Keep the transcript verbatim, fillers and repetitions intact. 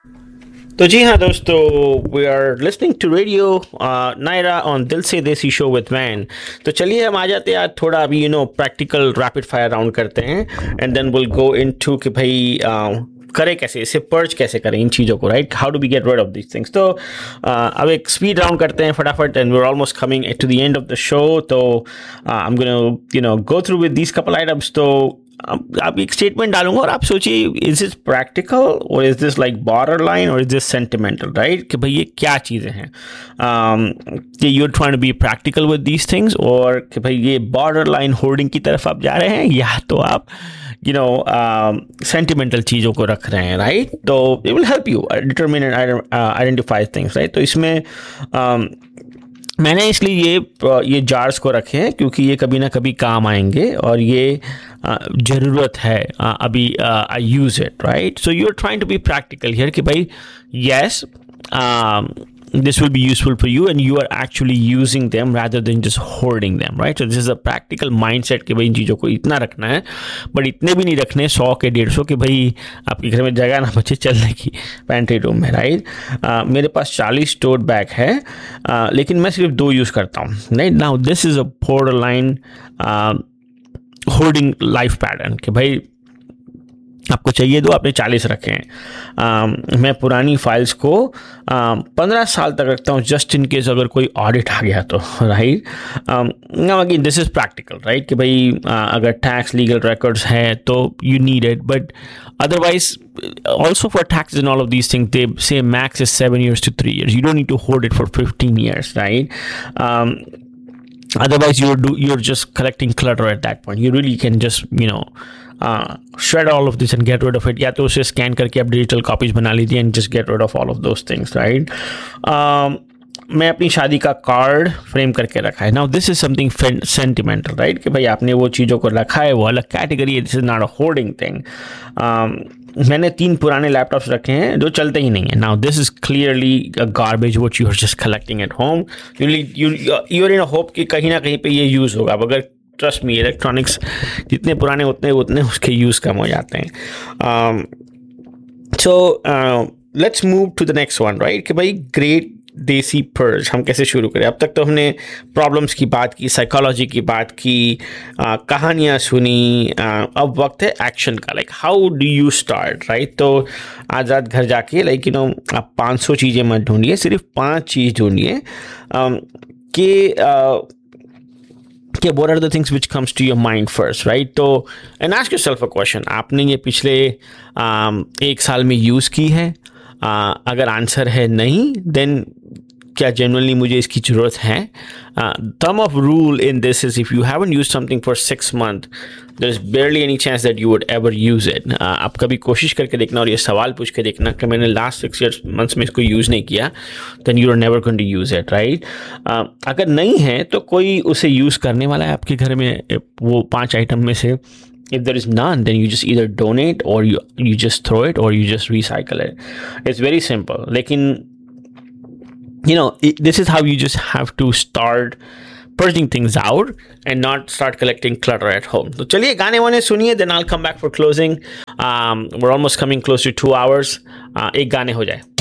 तो जी हाँ दोस्तों, we are listening to radio Naira on दिल से देसी शो विद मैन। तो चलिए हम आ जाते हैं आज थोड़ा अभी you know practical rapid fire round करते हैं and then will go into कि भाई uh, करें कैसे, इसे पर्ज कैसे करें इन चीज़ों को, right? How do we get rid of these things. तो uh, अब एक स्पीड राउंड करते हैं फटाफट and we are almost coming to the end of the show. तो I am gonna you know go through with these couple items. तो अब आप एक स्टेटमेंट डालूंगा और आप सोचिए, इज दिस प्रैक्टिकल और is this like border line और इज दिस सेंटिमेंटल, राइट? कि भाई ये क्या चीज़ें हैं, um, कि you are trying to be practical with these things, और कि भाई ये बॉर्डर लाइन होर्डिंग की तरफ आप जा रहे हैं, या तो आप यू नो सेंटिमेंटल चीज़ों को रख रहे हैं, राइट? तो it will help you determine and identify things, right? तो इसमें um, मैंने इसलिए ये ये जार्स को रखे हैं क्योंकि ये कभी ना कभी काम आएंगे और ये ज़रूरत है अभी। आई use it, right? So you are trying to be practical here कि भाई yes this will be useful for you and you are actually using them rather than just hoarding them, right? So this is a practical mindset कि भाई इन चीज़ों को इतना रखना है, but इतने भी नहीं रखने सौ के डेढ़ सौ कि भाई आपके घर में जगह ना बचे चलने की पेंट्री रूम में, राइट? uh, मेरे पास चालीस टोट बैग है, uh, लेकिन मैं सिर्फ दो यूज़ करता हूँ, right? Now this is a border line hoarding life pattern कि भाई आपको चाहिए दो, आपने चालीस रखे हैं। uh, मैं पुरानी फाइल्स को पंद्रह uh, साल तक रखता हूँ जस्ट इन केस अगर कोई ऑडिट आ गया तो, right? Now again this is practical, right? कि भाई uh, अगर टैक्स लीगल रिकॉर्ड्स हैं तो you need it, but otherwise also for taxes and all of these things they say max is seven years to three years. You don't need to hoard it for fifteen years, right? um, otherwise you're do you're just collecting clutter at that point. You really can just you know uh, shred all of this and get rid of it, या तो उसे scan करके आप digital copies बना लीजिए and just get rid of all of those things, right? um, मैं अपनी शादी का कार्ड फ्रेम करके रखा है। Now this is something sentimental, right? कि भाई आपने वो चीज़ों को रखा है, वो अलग कैटेगरी है, this is not a hoarding thing. मैंने तीन पुराने लैपटॉप्स रखे हैं जो चलते ही नहीं है। Now this is clearly a garbage what you are just collecting at home. You you are in a hope कि कहीं ना कहीं पे ये यूज़ होगा। अगर ट्रस्ट मी, इलेक्ट्रॉनिक्स जितने पुराने उतने उतने उसके यूज़ कम हो जाते हैं। So let's move to the next one, right? कि भाई ग्रेट देसी पर्ज हम कैसे शुरू करें। अब तक तो हमने प्रॉब्लम्स की बात की, साइकोलॉजी की बात की, कहानियाँ सुनी, आ, अब वक्त है एक्शन का। Like how do you start, right? तो आज रात घर जाके लाइक यू नो आप पाँच सौ चीज़ें मत ढूंढिए, सिर्फ पांच चीज़ ढूंढिए कि कि what are the things which comes to your mind first, right? तो and ask yourself a question, आपने ये पिछले um, एक साल में यूज़ की है? uh, अगर आंसर है नहीं, then क्या जेनुअनली मुझे इसकी ज़रूरत है? Thumb of rule in this is if you haven't use something for six month there is बेयरली any chance that you would ever use it. आप कभी कोशिश करके देखना और ये सवाल पूछ के देखना कि मैंने लास्ट सिक्स ईयर्स मंथ्स में इसको यूज़ नहीं किया, then you are never going to use it, right? अगर नहीं है तो कोई उसे यूज़ करने वाला है आपके घर में वो पांच आइटम में से। If there is none, then you just either donate or you you just throw it or you just recycle it. It's very simple. लेकिन you know it, this is how you just have to start purging things out and not start collecting clutter at home. तो चलिए गाने वाने सुनिए, then I'll come back for closing. Um, we're almost coming close to two hours. Uh, एक गाने हो जाए।